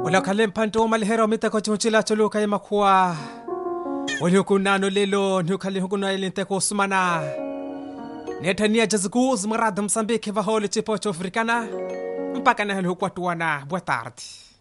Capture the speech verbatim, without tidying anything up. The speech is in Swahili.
Wala kalimpanto malihero mita ko chunchila chulu kay makuha. Wali hukunano lelo nukali hukuna ilinte ko sumana. Netania jazguz marad Mozambique va hole chipo africana. Mpaka na hukwa tuana. Boa tarde.